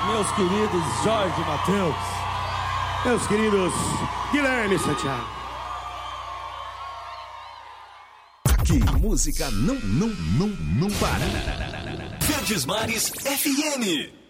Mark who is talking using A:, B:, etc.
A: Meus queridos Jorge Mateus.
B: Meus queridos Guilherme Santiago.
C: Aqui, música não para. Verdes Mares FM.